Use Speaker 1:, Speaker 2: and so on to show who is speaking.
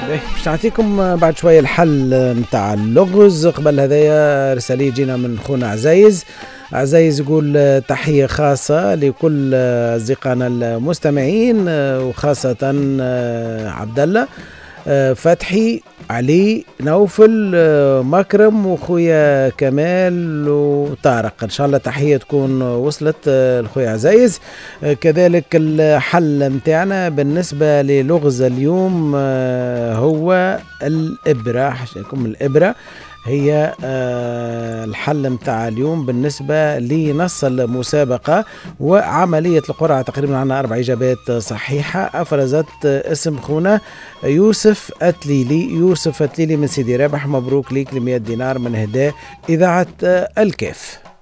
Speaker 1: باش نعطيكم بعد شوية الحل متاع اللغز. قبل هذايا رسالة جينا من خونا عزايز. عزايز يقول تحية خاصة لكل أصدقائنا المستمعين وخاصة عبد الله فتحي علي نوفل مكرم وخويا كمال وطارق. ان شاء الله تحية تكون وصلت الخويا عزايز. كذلك الحل متاعنا بالنسبة للغز اليوم هو الإبرة. حشاكم الإبرة هي الحل متاع اليوم بالنسبة لنص المسابقة وعملية القرعة. تقريبا عنا 4 إجابات صحيحة. أفرزت اسم خونا يوسف أتليلي. يوسف أتليلي من سيدي رابح، مبروك ليك ل100 دينار من هدايا إذاعة الكاف.